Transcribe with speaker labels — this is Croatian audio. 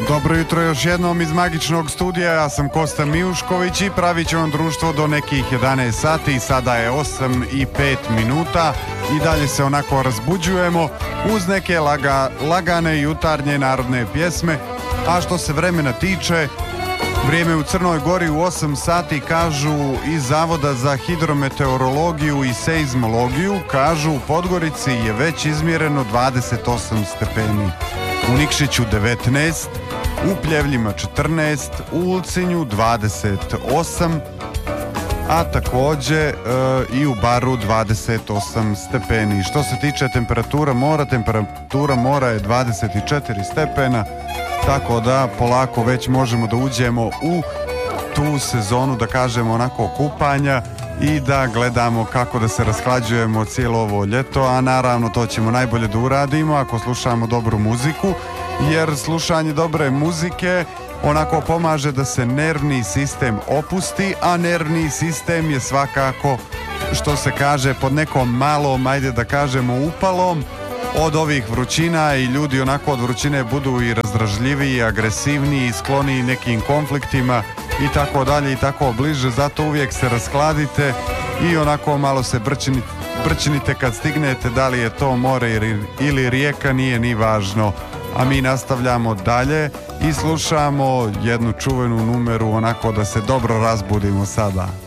Speaker 1: Dobro jutro još jednom iz magičnog studija, ja sam Kosta Mijušković i pravit ću vam društvo do nekih 11 sati, sada je 8 i 5 minuta i dalje se onako razbuđujemo uz neke lagane jutarnje narodne pjesme, a što se vremena tiče, vrijeme u Crnoj Gori u 8 sati kažu iz Zavoda za hidrometeorologiju i seizmologiju, kažu u Podgorici je već izmjereno 28 stepeni, u Nikšiću 19, u Pljevljima 14, u Ulcinju 28, a također i u Baru 28 stepeni. Što se tiče temperatura mora je 24 stepena, tako da polako već možemo da uđemo u tu sezonu, da kažemo onako kupanja i da gledamo kako da se rashlađujemo cijelo ovo ljeto, a naravno to ćemo najbolje da uradimo ako slušamo dobru muziku, jer slušanje dobre muzike onako pomaže da se nervni sistem opusti, a nervni sistem je svakako, što se kaže, pod nekom malom, ajde da kažemo, upalom od ovih vrućina i ljudi onako od vrućine budu i razdražljiviji, agresivniji, skloniji nekim konfliktima i tako dalje i tako bliže, zato uvijek se raskladite i onako malo se brčinite kad stignete, da li je to more ili rijeka, nije ni važno. A mi nastavljamo dalje i slušamo jednu čuvenu numeru onako da se dobro razbudimo sada.